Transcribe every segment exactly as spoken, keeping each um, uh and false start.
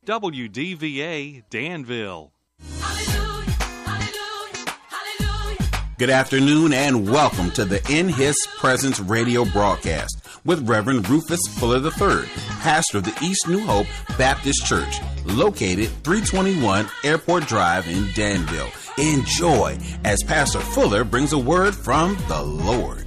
W D V A Danville. Good afternoon and welcome to the In His Presence radio broadcast with Reverend Rufus Fuller the third, pastor of the East New Hope Baptist Church, located three twenty-one Airport Drive in Danville. Enjoy as Pastor Fuller brings a word from the Lord.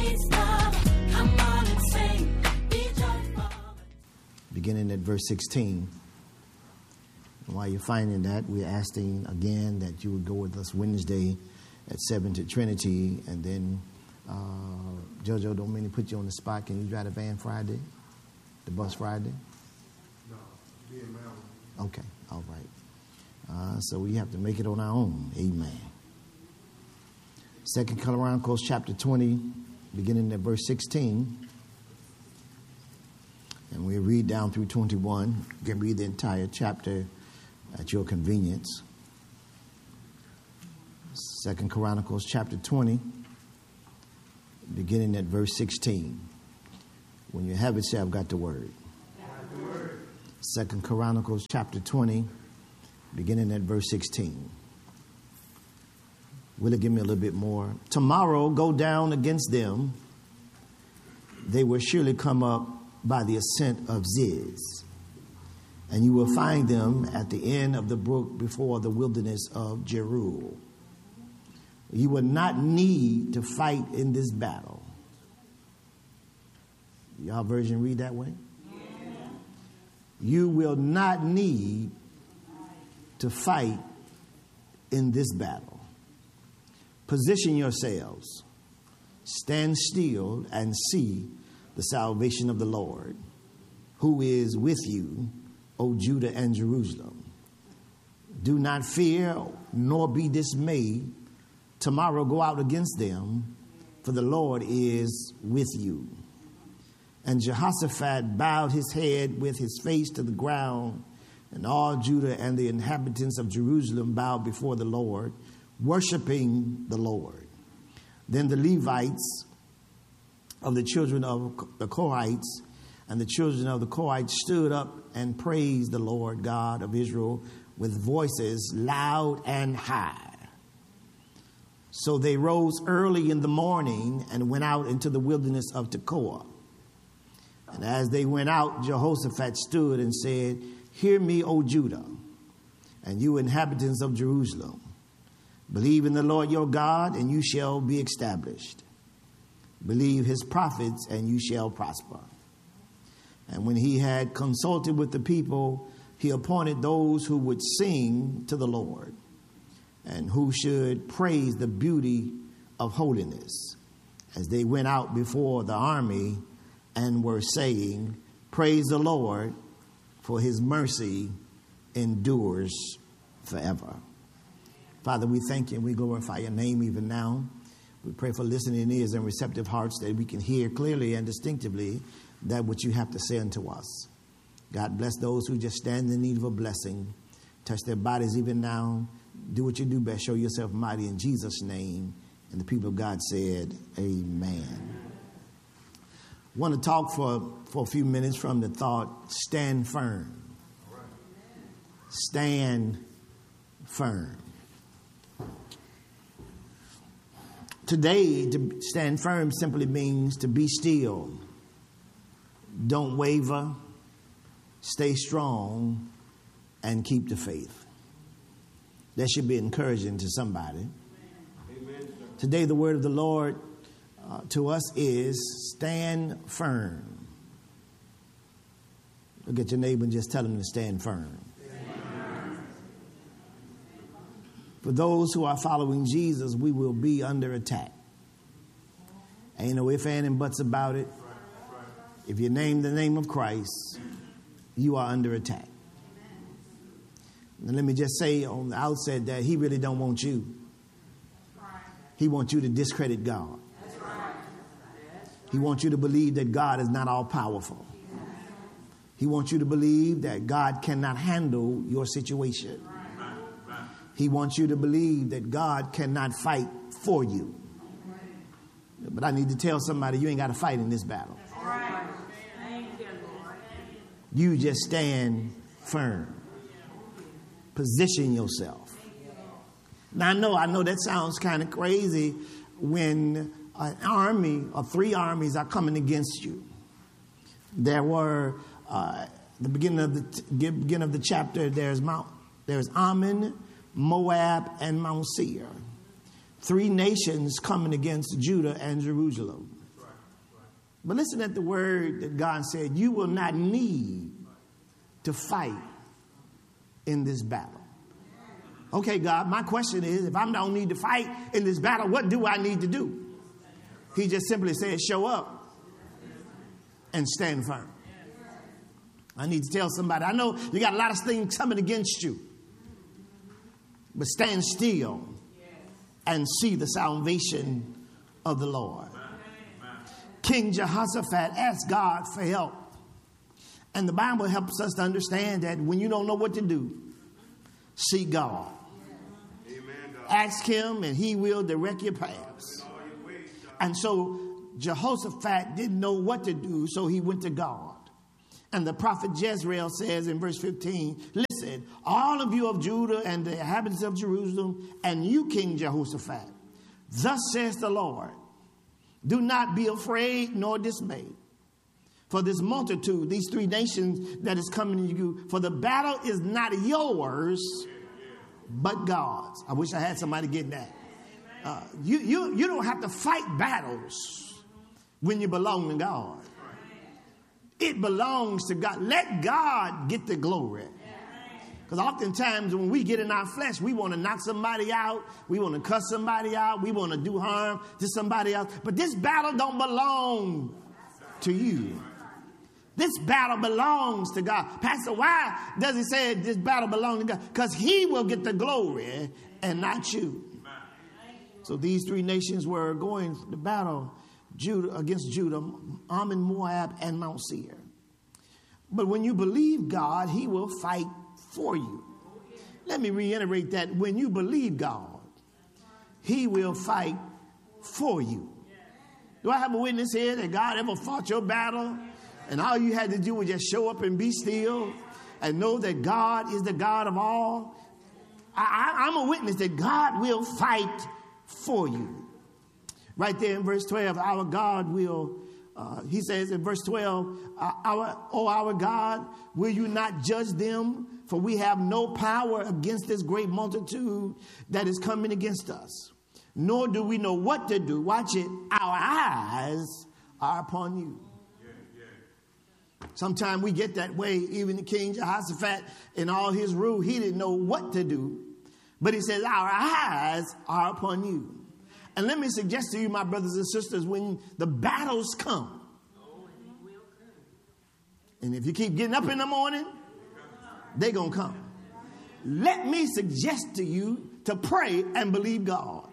Beginning at verse sixteen. And while you're finding that, we're asking again that you would go with us Wednesday at seven to Trinity, and then uh, JoJo, don't mean to put you on the spot. Can you drive the van Friday? The bus Friday? No, D M L. Okay, all right. Uh, so we have to make it on our own. Amen. Second Chronicles chapter twenty, beginning at verse sixteen. And we read down through twenty-one. You can read the entire chapter at your convenience. Second Chronicles chapter twenty, beginning at verse sixteen. When you have it, say, I've got the word. Got the word. Second Chronicles chapter twenty, beginning at verse sixteen. Will it give me a little bit more? Tomorrow go down against them. They will surely come up by the ascent of Ziz, and you will find them at the end of the brook before the wilderness of Jeruel. You will not need to fight in this battle. Y'all version read that way? Yeah. You will not need to fight in this battle. Position yourselves. Stand still and see the salvation of the Lord, who is with you, O Judah and Jerusalem. Do not fear nor be dismayed. Tomorrow go out against them, for the Lord is with you. And Jehoshaphat bowed his head with his face to the ground, and all Judah and the inhabitants of Jerusalem bowed before the Lord, worshiping the Lord. Then the Levites of the children of the Kohites and the children of the Kohites stood up and praised the Lord God of Israel with voices loud and high. So they rose early in the morning and went out into the wilderness of Tekoa. And as they went out, Jehoshaphat stood and said, Hear me, O Judah, and you inhabitants of Jerusalem. Believe in the Lord your God, and you shall be established. Believe his prophets, and you shall prosper. And when he had consulted with the people, he appointed those who would sing to the Lord, and who should praise the beauty of holiness, as they went out before the army and were saying, Praise the Lord, for his mercy endures forever. Father, we thank you and we glorify your name even now. We pray for listening ears and receptive hearts that we can hear clearly and distinctively that what you have to say unto us. God bless those who just stand in need of a blessing. Touch their bodies even now. Do what you do best. Show yourself mighty in Jesus' name. And the people of God said, amen. I want to talk for, for a few minutes from the thought, stand firm. Stand firm. Today, to stand firm simply means to be still. Don't waver. Stay strong and keep the faith. That should be encouraging to somebody. Amen. Today, the word of the Lord uh, to us is stand firm. Look at your neighbor and just tell him to stand firm. For those who are following Jesus, we will be under attack. Ain't no ifs, ands, and buts about it. If you name the name of Christ, you are under attack. And let me just say on the outset that he really don't want you. He wants you to discredit God. He wants you to believe that God is not all powerful. He wants you to believe that God cannot handle your situation. He wants you to believe that God cannot fight for you. But I need to tell somebody you ain't got to fight in this battle. You just stand firm. Position yourself. Now, I know, I know that sounds kind of crazy when an army or three armies are coming against you. There were, uh, the beginning of the beginning of the chapter, there's Mount, there's Ammon, Moab, and Mount Seir. Three nations coming against Judah and Jerusalem. But listen at the word that God said, you will not need to fight in this battle. Okay, God, my question is, if I don't need to fight in this battle, what do I need to do? He just simply said, show up and stand firm. I need to tell somebody, I know you got a lot of things coming against you, but stand still and see the salvation of the Lord. King Jehoshaphat asked God for help. And the Bible helps us to understand that when you don't know what to do, seek God. Ask him and he will direct your paths. And so Jehoshaphat didn't know what to do, so he went to God. And the prophet Jezreel says in verse fifteen, listen, all of you of Judah and the inhabitants of Jerusalem, and you, King Jehoshaphat, thus says the Lord, do not be afraid nor dismayed. For this multitude, these three nations that is coming to you, for the battle is not yours, but God's. I wish I had somebody getting that. Uh, you, you, you don't have to fight battles when you belong to God. It belongs to God. Let God get the glory. Because oftentimes when we get in our flesh, we want to knock somebody out. We want to cuss somebody out. We want to do harm to somebody else. But this battle don't belong to you. This battle belongs to God. Pastor, why does he say this battle belongs to God? Because he will get the glory and not you. So these three nations were going to battle Judah, against Judah, Ammon, Moab, and Mount Seir. But when you believe God, he will fight for you. Let me reiterate that. When you believe God, he will fight for you. Do I have a witness here that God ever fought your battle? And all you had to do was just show up and be still and know that God is the God of all. I, I, I'm a witness that God will fight for you. Right there in verse twelve, our God will, uh, he says in verse twelve, uh, our, oh, our God, will you not judge them? For we have no power against this great multitude that is coming against us. Nor do we know what to do. Watch it. Our eyes are upon you. Sometimes we get that way. Even the King Jehoshaphat in all his rule, he didn't know what to do. But he says, our eyes are upon you. And let me suggest to you, my brothers and sisters, when the battles come, and if you keep getting up in the morning, they're going to come. Let me suggest to you to pray and believe God.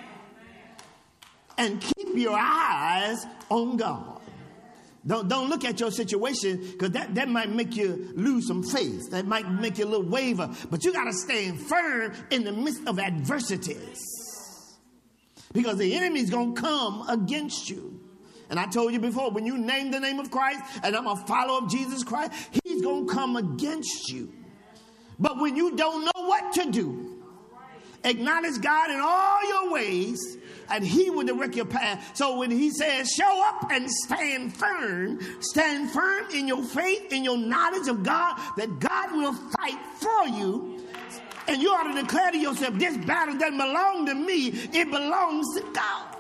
And keep your eyes on God. Don't, don't look at your situation, because that, that might make you lose some faith. That might make you a little waver. But you got to stand firm in the midst of adversities. Because the enemy's going to come against you. And I told you before, when you name the name of Christ, and I'm a follower of Jesus Christ, he's going to come against you. But when you don't know what to do, acknowledge God in all your ways, and he will direct your path. So when he says, show up and stand firm, stand firm in your faith, in your knowledge of God, that God will fight for you. And you ought to declare to yourself, this battle doesn't belong to me, it belongs to God.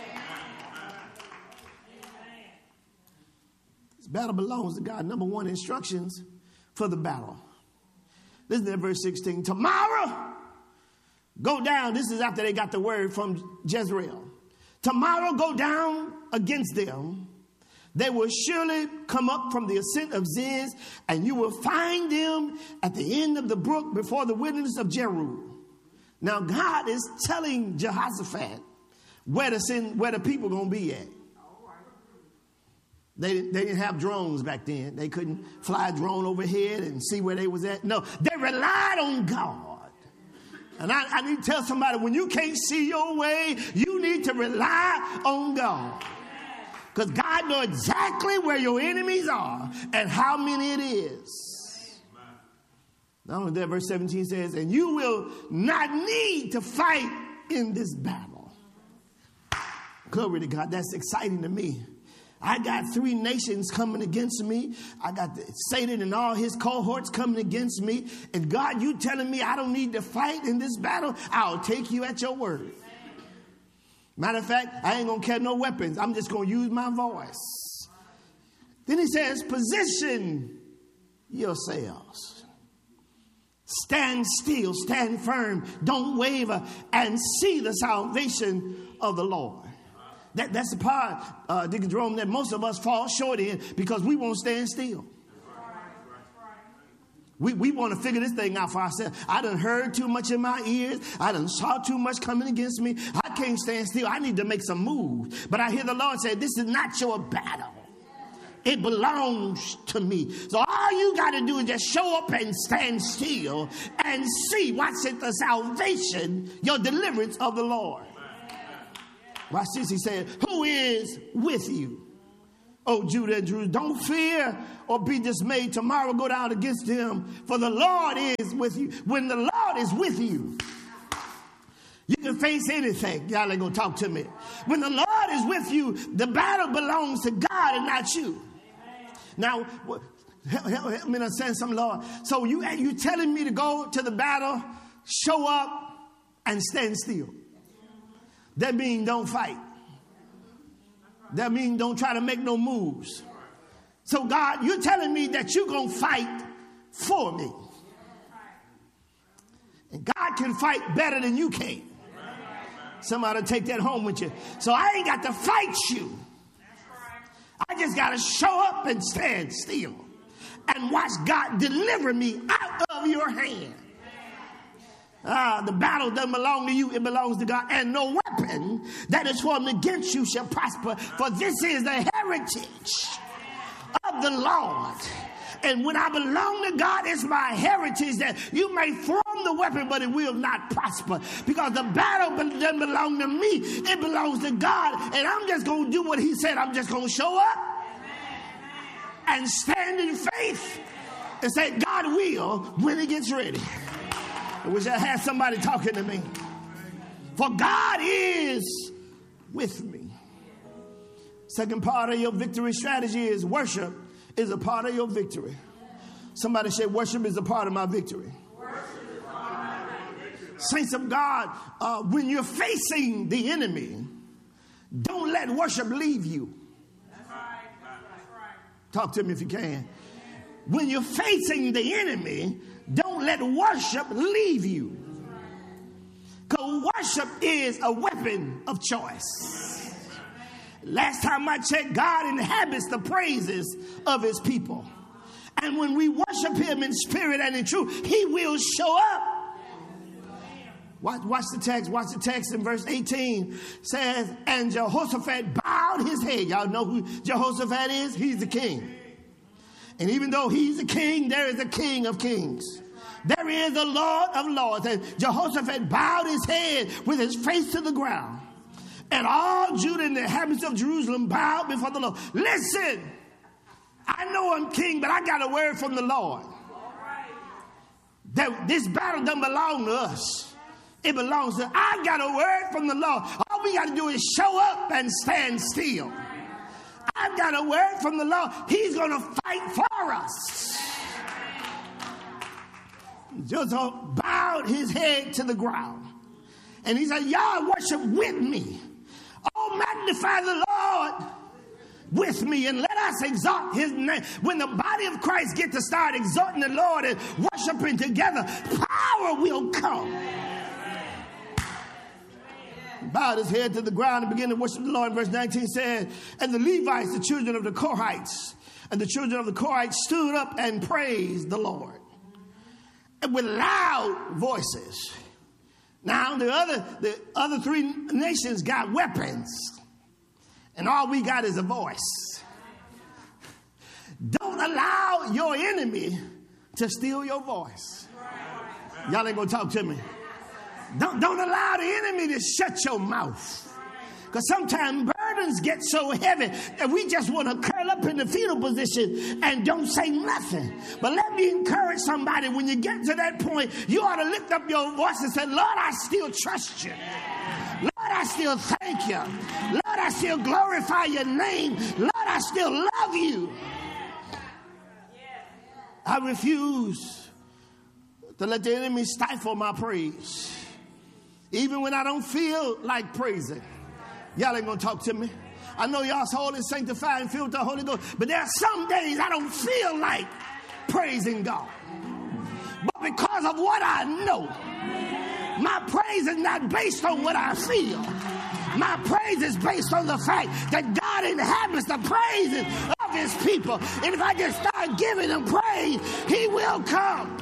This battle belongs to God. Number one, instructions for the battle. Listen to verse sixteen. Tomorrow, go down. This is after they got the word from Jezreel. Tomorrow, go down against them. They will surely come up from the ascent of Ziz, and you will find them at the end of the brook before the wilderness of Jeru. Now, God is telling Jehoshaphat where the, sin, where the people are going to be at. They, they didn't have drones back then. They couldn't fly a drone overhead and see where they was at. No, they relied on God. And I, I need to tell somebody, when you can't see your way, you need to rely on God. Because God knows exactly where your enemies are and how many it is. Not only that, verse seventeen says, and you will not need to fight in this battle. Glory to God. That's exciting to me. I got three nations coming against me. I got the, Satan and all his cohorts coming against me. And God, you telling me I don't need to fight in this battle? I'll take you at your word. Matter of fact, I ain't going to carry no weapons. I'm just going to use my voice. Then he says, position yourselves. Stand still, stand firm, don't waver, and see the salvation of the Lord. That, that's the part, uh, Deacon Jerome, that most of us fall short in because we won't stand still. We, we want to figure this thing out for ourselves. I done heard too much in my ears. I done saw too much coming against me. I can't stand still. I need to make some moves. But I hear the Lord say, this is not your battle. It belongs to me. So all you got to do is just show up and stand still and see, watch it, the salvation, your deliverance of the Lord. Watch this, he said, who is with you? O Judah and Jerusalem, don't fear or be dismayed. Tomorrow go down against them, for the Lord is with you. When the Lord is with you, you can face anything. Y'all ain't gonna talk to me. When the Lord is with you, the battle belongs to God and not you. Now, help, help, help me understand something, Lord. So you you telling me to go to the battle, show up, and stand still. That means don't fight. That means don't try to make no moves. So God, you're telling me that you're going to fight for me. And God can fight better than you can. Somebody take that home with you. So I ain't got to fight you. I just got to show up and stand still and watch God deliver me out of your hand. Ah, the battle doesn't belong to you, it belongs to God. And no weapon that is formed against you shall prosper, for this is the heritage of the Lord. And when I belong to God, it's my heritage that you may form the weapon, but it will not prosper. Because the battle doesn't belong to me, it belongs to God. And I'm just going to do what he said. I'm just going to show up and stand in faith and say, God will when it gets ready. I wish I had somebody talking to me. For God is with me. Second part of your victory strategy is worship is a part of your victory. Somebody say worship is a part of my victory. Saints of God, uh, when you're facing the enemy, don't let worship leave you. Talk to me if you can. When you're facing the enemy, don't let worship leave you. Because worship is a weapon of choice. Last time I checked, God inhabits the praises of his people. And when we worship him in spirit and in truth, he will show up. Watch, watch the text. Watch the text in verse eighteen. Says, and Jehoshaphat bowed his head. Y'all know who Jehoshaphat is? He's the king. And even though he's the king, there is a king of kings. There is a Lord of lords. And Jehoshaphat bowed his head with his face to the ground. And all Judah and the inhabitants of Jerusalem bowed before the Lord. Listen, I know I'm king, but I got a word from the Lord. That this battle doesn't belong to us. It belongs to, I got a word from the Lord. All we got to do is show up and stand still. I've got a word from the Lord. He's going to fight for us. Joseph bowed his head to the ground. And he said, y'all worship with me. Oh, magnify the Lord with me and let us exalt his name. When the body of Christ get to start exalting the Lord and worshiping together, power will come. Bowed his head to the ground and began to worship the Lord. In verse nineteen said, and the Levites, the children of the Korhites, and the children of the Korhites stood up and praised the Lord. And with loud voices. Now the other, the other three nations got weapons. And all we got is a voice. Don't allow your enemy to steal your voice. Y'all ain't gonna talk to me. Don't, don't allow the enemy to shut your mouth. Because sometimes burdens get so heavy that we just want to curl up up in the fetal position and don't say nothing. But let me encourage somebody, when you get to that point, you ought to lift up your voice and say, Lord, I still trust you. Lord, I still thank you. Lord, I still glorify your name. Lord, I still love you. I refuse to let the enemy stifle my praise. Even when I don't feel like praising. Y'all ain't going to talk to me. I know y'all holy, sanctified, and filled with the Holy Ghost. But there are some days I don't feel like praising God. But because of what I know, my praise is not based on what I feel. My praise is based on the fact that God inhabits the praises of his people. And if I just start giving him praise, he will come.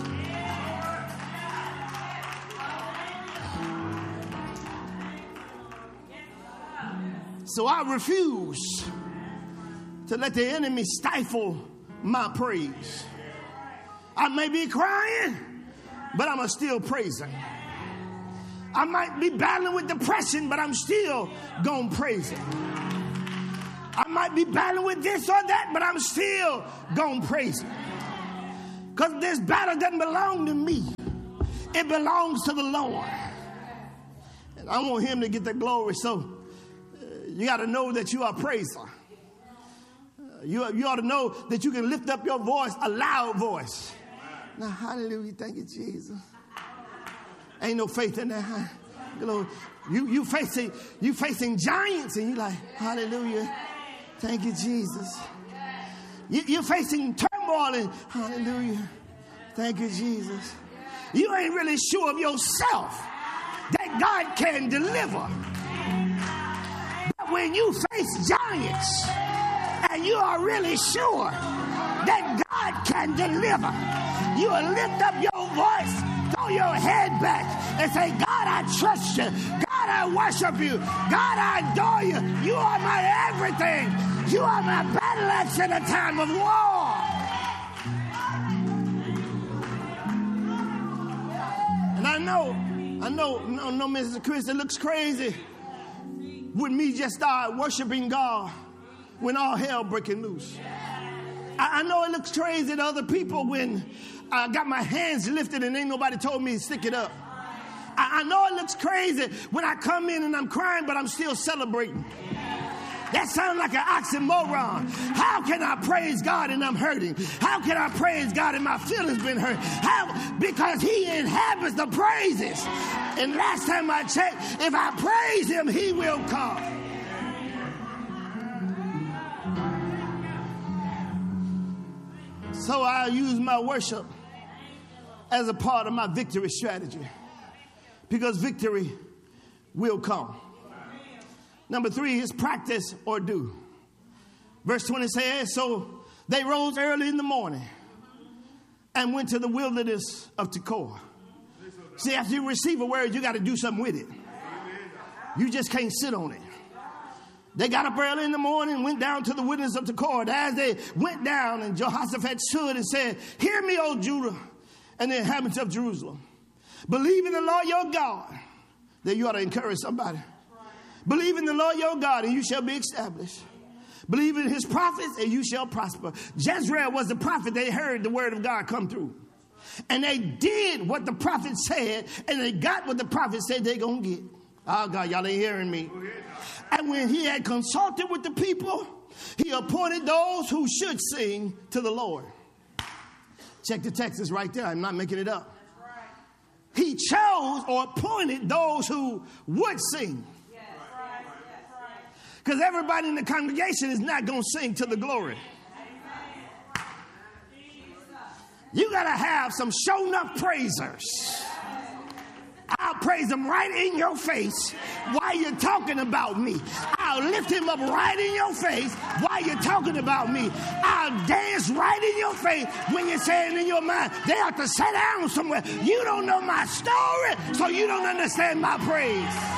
So I refuse to let the enemy stifle my praise. I may be crying, but I'm still praising. I might be battling with depression, but I'm still going to praise him. I might be battling with this or that, but I'm still going to praise him. Because this battle doesn't belong to me. It belongs to the Lord. And I want him to get the glory. So you got to know that you are a praiser. Uh, you, you ought to know that you can lift up your voice, a loud voice. Now, hallelujah, thank you, Jesus. Ain't no faith in that. Huh? You know, you, you, facing, you facing giants and you like, hallelujah, thank you, Jesus. You, you're facing turmoil and hallelujah, thank you, Jesus. You ain't really sure of yourself that God can deliver. When you face giants and you are really sure that God can deliver, you will lift up your voice, throw your head back and say, God, I trust you. God, I worship you. God, I adore you. You are my everything. You are my battle axe in a time of war. And I know, I know, no, no, Missus Chris, it looks crazy with me just start worshiping God when all hell breaking loose. I, I know it looks crazy to other people when I got my hands lifted and ain't nobody told me to stick it up. I, I know it looks crazy when I come in and I'm crying, but I'm still celebrating. That sounds like an oxymoron. How can I praise God and I'm hurting? How can I praise God and my feelings been hurt? How? Because he inhabits the praises. And last time I checked, if I praise him, he will come. So I use my worship as a part of my victory strategy. Because victory will come. Number three is practice or do. Verse twenty says, so they rose early in the morning and went to the wilderness of Tekoa. See, after you receive a word, you got to do something with it. You just can't sit on it. They got up early in the morning and went down to the wilderness of Tekoa. As they went down, and Jehoshaphat stood and said, hear me, O Judah, and the inhabitants of Jerusalem. Believe in the Lord your God. Then you ought to encourage somebody. Believe in the Lord your God, and you shall be established. Believe in his prophets, and you shall prosper. Jezreel was the prophet. They heard the word of God come through. And they did what the prophet said, and they got what the prophet said they're going to get. Oh, God, y'all ain't hearing me. And when he had consulted with the people, he appointed those who should sing to the Lord. Check the text, it's right there. I'm not making it up. He chose or appointed those who would sing. Because everybody in the congregation is not going to sing to the glory. You got to have some shown up praisers. I'll praise them right in your face while you're talking about me. I'll lift him up right in your face while you're talking about me. I'll dance right in your face when you're saying in your mind, they have to sit down somewhere. You don't know my story, so you don't understand my praise.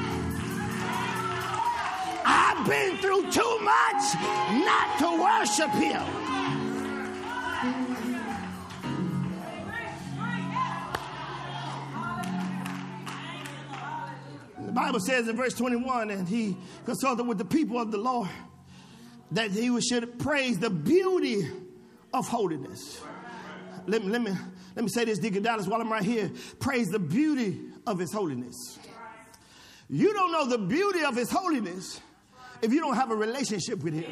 I've been through too much not to worship him. The Bible says in verse twenty-one, and he consulted with the people of the Lord. that he should praise the beauty of holiness. Let me, let me, let me say this, Deacon Dallas, while I'm right here. Praise the beauty of his holiness. You don't know the beauty of his holiness if you don't have a relationship with him.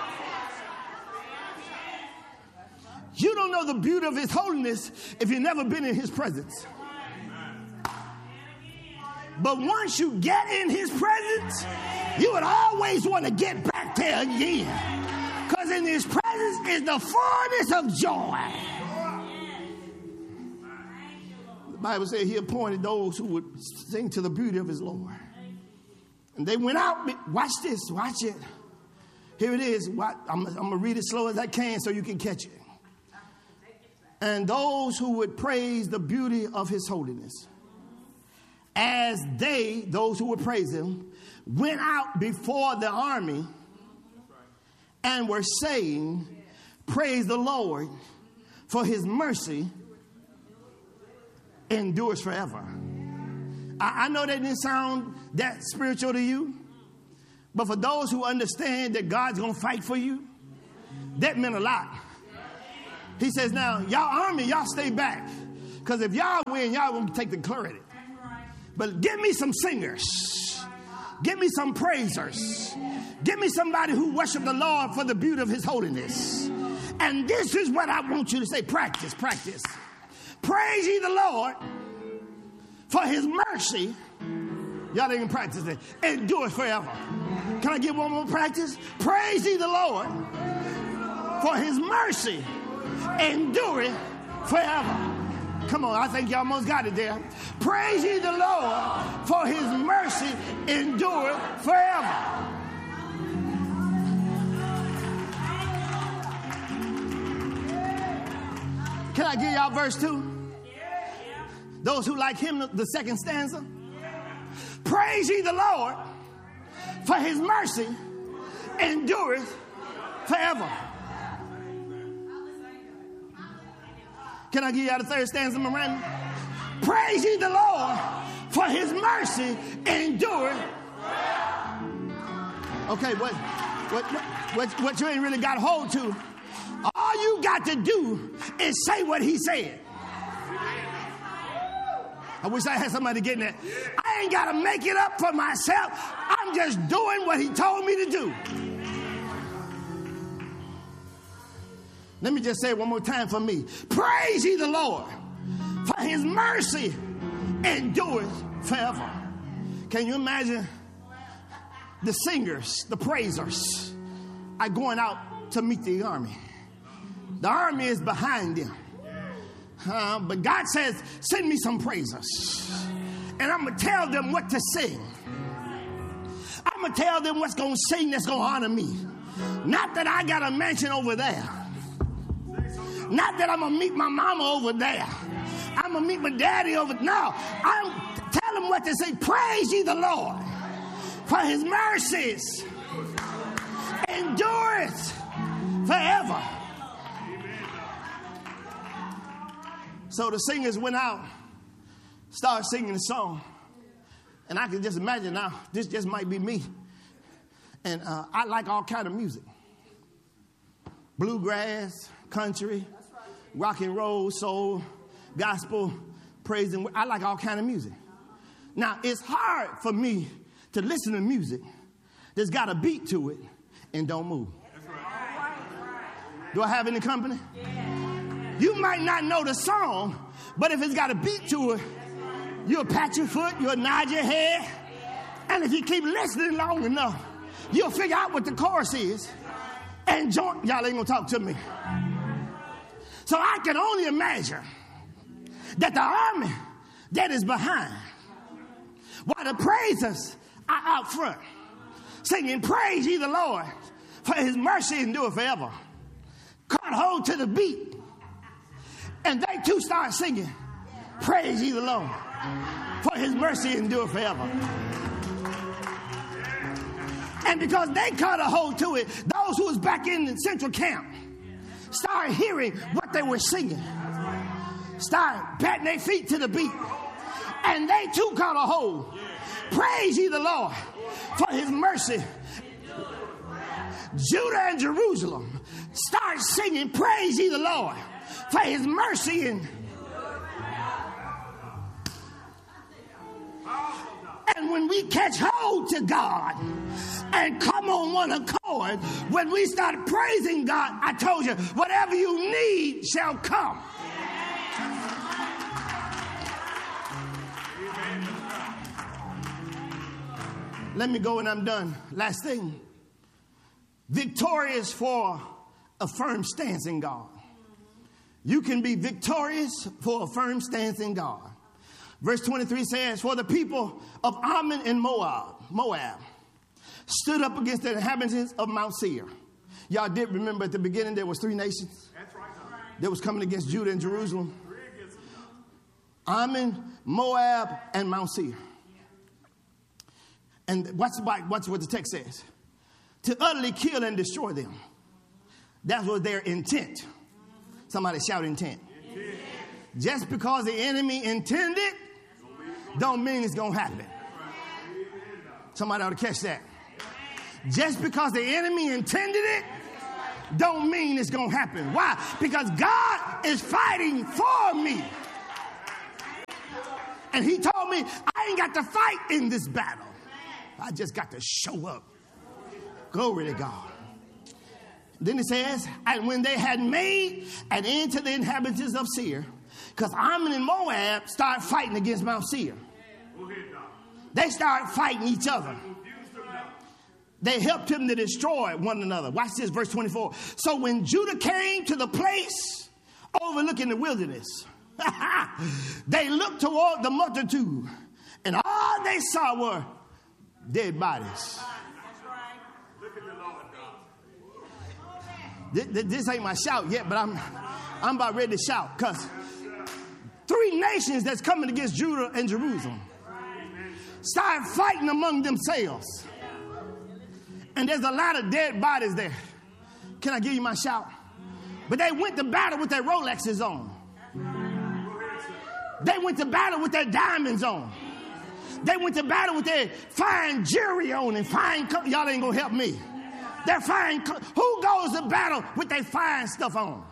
You don't know the beauty of his holiness if you've never been in his presence. But once you get in his presence, you would always want to get back there again. Because in his presence is the fullness of joy. The Bible says he appointed those who would sing to the beauty of his Lord. And they went out. Watch this. Watch it. Here it is. I'm, I'm going to read it slow as I can so you can catch it. And those who would praise the beauty of his holiness, as they, those who would praise him, went out before the army and were saying, praise the Lord, for his mercy endures forever. I, I know that didn't sound that spiritual to you, but for those who understand that God's going to fight for you, that meant a lot. He says, now, y'all army, y'all stay back. Because if y'all win, y'all going to take the credit. But give me some singers. Give me some praisers. Give me somebody who worship the Lord for the beauty of his holiness. And this is what I want you to say. Practice, practice. Praise ye the Lord for his mercy. Y'all ain't practice it. Endure forever. Can I get one more practice? Praise ye the Lord for his mercy. Endure it forever. Come on, I think y'all almost got it there. Praise ye the Lord for his mercy endure it forever. Can I give y'all verse two? Those who like him, the second stanza. Praise ye the Lord for his mercy endureth forever. Can I give you out the third stanza, Miranda? Praise ye the Lord for his mercy endure. Okay, what, what, what, what you ain't really got hold to, all you got to do is say what he said. I wish I had somebody getting that. I ain't got to make it up for myself. I'm just doing what he told me to do. Let me just say it one more time for me. Praise ye the Lord, for his mercy endureth forever. Can you imagine the singers, the praisers, are going out to meet the army? The army is behind them. Uh, but God says, send me some praisers. And I'm going to tell them what to sing. I'm going to tell them what's going to sing that's going to honor me. Not that I got a mansion over there. Not that I'm going to meet my mama over there. I'm going to meet my daddy over there. No, I'm tell them what to say. Praise ye the Lord for his mercies endureth forever. So the singers went out, started singing the song. And I can just imagine now, this just might be me. And uh, I like all kind of music. Bluegrass, country, rock and roll, soul, gospel, praise and I like all kind of music. Now, it's hard for me to listen to music that's got a beat to it and don't move. Do I have any company? You might not know the song, but if it's got a beat to it, you'll pat your foot, you'll nod your head, and if you keep listening long enough, you'll figure out what the chorus is and join. Y'all ain't gonna talk to me. So I can only imagine that the army that is behind, while the praisers are out front, singing, praise ye the Lord, for his mercy endure forever, caught hold to the beat, and they too start singing, praise ye the Lord, for his mercy endure forever. And because they caught a hold to it, those who was back in the central camp started hearing what they were singing, started patting their feet to the beat, and they too caught a hold. Praise ye the Lord for his mercy Judah and Jerusalem start singing, praise ye the Lord for his mercy. And, and when we catch hold to God and come on one accord, when we start praising God, I told you, whatever you need shall come. Let me go and I'm done. Last thing. Victorious for a firm stance in God. You can be victorious for a firm stance in God. Verse twenty-three says, for the people of Ammon and Moab, Moab stood up against the inhabitants of Mount Seir. Y'all did remember at the beginning there was three nations. That's right. That was coming against Judah and Jerusalem. Ammon, Moab, and Mount Seir. And watch, watch what the text says. To utterly kill and destroy them. That was their intent. Somebody shout intent. Intent. Just because the enemy intended, don't mean it's going to happen. Somebody ought to catch that. Just because the enemy intended it, don't mean it's going to happen. Why? Because God is fighting for me. And he told me, I ain't got to fight in this battle. I just got to show up. Glory to God. Then it says, and when they had made an end to the inhabitants of Seir, because Ammon and Moab started fighting against Mount Seir. They started fighting each other. They helped him to destroy one another. Watch this, verse twenty-four. So when Judah came to the place overlooking the wilderness, they looked toward the multitude, and all they saw were dead bodies. This, this ain't my shout yet, but I'm I'm about ready to shout, because three nations that's coming against Judah and Jerusalem started fighting among themselves. And there's a lot of dead bodies there. Can I give you my shout? But they went to battle with their Rolexes on. They went to battle with their diamonds on. They went to battle with their fine jewelry on and fine... Co- Y'all ain't going to help me. Their fine... Co- Who goes to battle with their fine stuff on?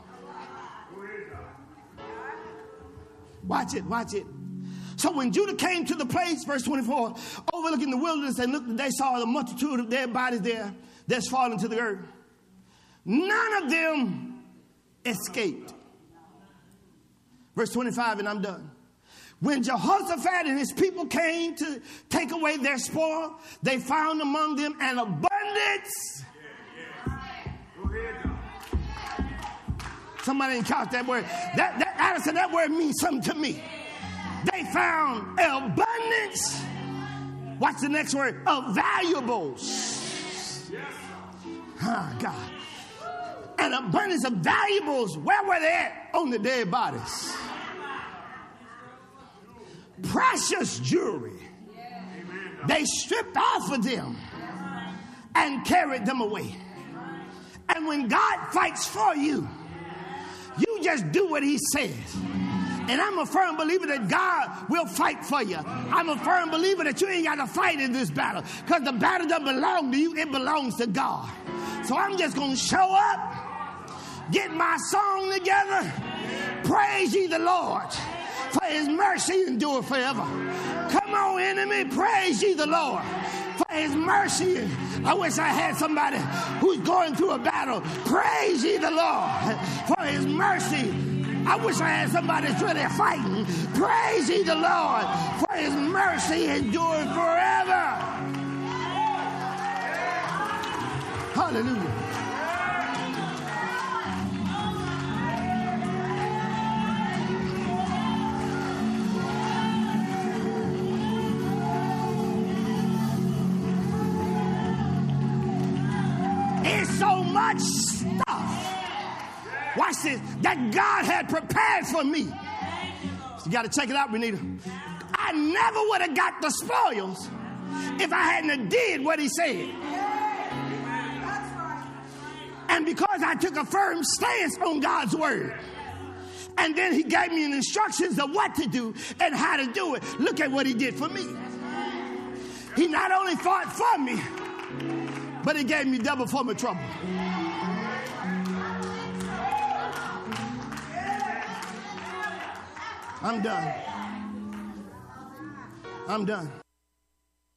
Watch it, watch it. So when Judah came to the place, verse twenty-four, overlooking the wilderness, and looked, they saw the multitude of dead bodies there that's fallen to the earth. None of them escaped. Verse twenty-five, and I'm done. When Jehoshaphat and his people came to take away their spoil, they found among them an abundance. Somebody didn't count that word. That, that, Addison, that word means something to me. They found abundance. What's the next word? Of valuables. Oh, God. An abundance of valuables. Where were they at? On the dead bodies. Precious jewelry. They stripped off of them and carried them away. And when God fights for you, you just do what he says. And I'm a firm believer that God will fight for you. I'm a firm believer that you ain't got to fight in this battle, because the battle doesn't belong to you. It belongs to God. So I'm just going to show up, get my song together. Praise ye the Lord, for his mercy endure forever. Come on, enemy, praise ye the Lord for his mercy. I wish I had somebody who's going through a battle. Praise ye the Lord for his mercy. I wish I had somebody that's really fighting. Praise ye the Lord for his mercy enduring forever. Hallelujah. It's so much stuff. Watch this. That God had prepared for me. So you got to check it out, Renita. I never would have got the spoils if I hadn't have did what he said. And because I took a firm stance on God's word, and then he gave me instructions of what to do and how to do it. Look at what he did for me. He not only fought for me, but he gave me double for my trouble. I'm done. I'm done.